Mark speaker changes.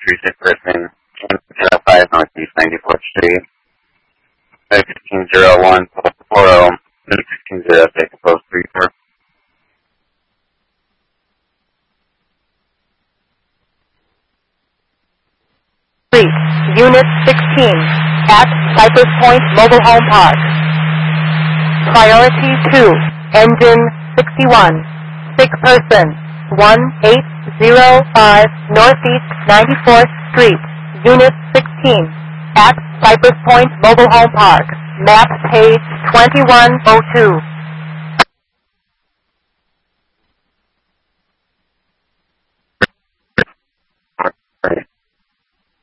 Speaker 1: sick person, 5 Northeast 94th Street, 1601, 40, 1606, post 34.
Speaker 2: Unit 16, at Cypress Point Mobile Home Park. Priority 2, engine 61, sick person, 1805 Northeast 94th Street, Unit 16, at Cypress Point Mobile Home Park, map page 2102.